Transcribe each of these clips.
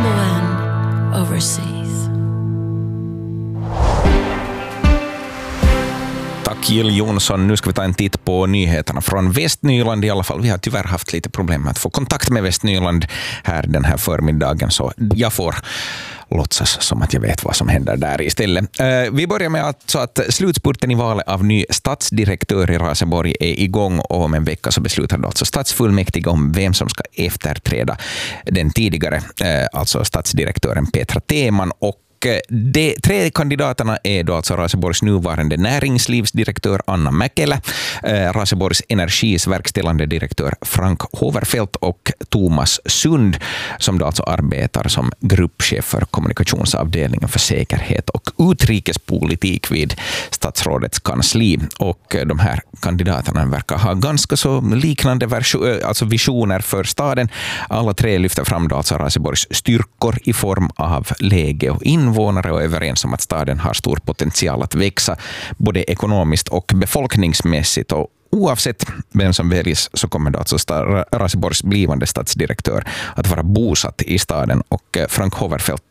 UN Overseas. Tack Jill Jonsson. Nu ska vi ta en titt på nyheterna från Västnyland i alla fall. Vi har tyvärr haft lite problem med att få kontakt med Västnyland här den här förmiddagen, så jag får låtsas som att jag vet vad som händer där istället. Vi börjar med att slutspurten i valet av ny stadsdirektör i Raseborg är igång, och om en vecka så beslutar alltså stadsfullmäktige om vem som ska efterträda den tidigare, alltså stadsdirektören Petra Teman. Och de tre kandidaterna är då alltså Raseborgs nuvarande näringslivsdirektör Anna Mäkelä, Raseborgs energis verkställande direktör Frank Hoverfeldt och Thomas Sund, som då alltså arbetar som gruppchef för kommunikationsavdelningen för säkerhet och utrikespolitik vid statsrådets kansli. Och de här kandidaterna verkar ha ganska så liknande visioner för staden. Alla tre lyfter fram då alltså Raseborgs styrkor i form av läge och invånare, och överens om att staden har stor potential att växa både ekonomiskt och befolkningsmässigt. Och oavsett vem som väljs så kommer då alltså Raseborgs blivande stadsdirektör att vara bosatt i staden, och Frank Hoverfeldt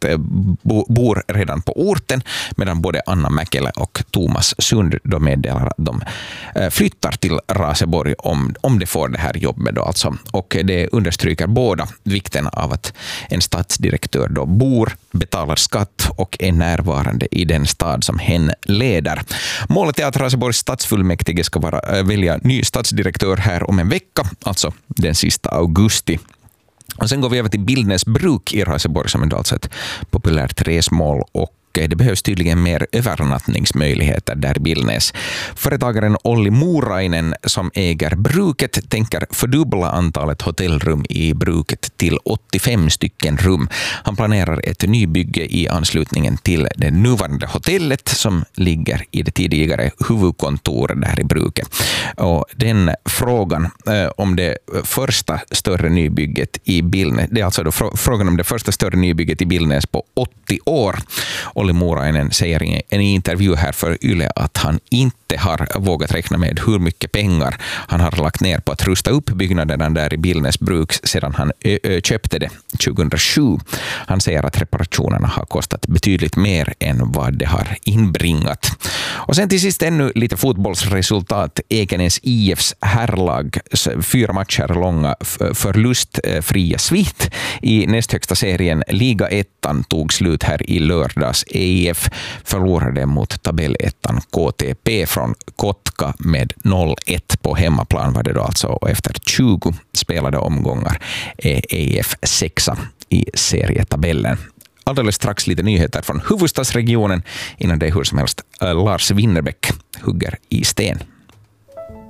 bor redan på orten, medan både Anna Mäkelä och Thomas Sund då meddelar att de flyttar till Raseborg om de får det här jobbet då alltså. Och det understryker båda vikten av att en stadsdirektör då bor, betalar skatt och är närvarande i den stad som hen leder. Målet är att Raseborgs stadsfullmäktige ska välja ny stadsdirektör här om en vecka, alltså den sista augusti. Och sen går vi över till Billnäs bruk i Raseborg, som är alltså ett populärt resmål, och det behövs tydligen mer övernattningsmöjligheter där i Billnäs. Företagaren Olli Morainen, som äger bruket, tänker fördubbla antalet hotellrum i bruket till 85 stycken rum. Han planerar ett nybygge i anslutningen till det nuvarande hotellet som ligger i det tidigare huvudkontoret där i bruket. Och den frågan om det första större nybygget i Billnäs, det är alltså då frågan om det första större nybygget i Billnäs på 80 år. Olli Morainen säger i en intervju här för Yle att han inte har vågat räkna med hur mycket pengar han har lagt ner på att rusta upp byggnaderna där i Billnäs bruk sedan han köpte det 2007. Han säger att reparationerna har kostat betydligt mer än vad det har inbringat. Och sen till sist ännu lite fotbollsresultat. Ekenäs IFs herrlag 4 matcher långa förlustfria svit i näst högsta serien Liga 1 tog slut här i lördags. EIF förlorade mot tabellettan KTP från Kotka med 0-1 på hemmaplan var det då alltså, och efter 20 spelade omgångar är EIF 6 i serietabellen. Alldeles strax lite nyheter från huvudstadsregionen innan det hur som helst Lars Winnerbäck hugger i sten.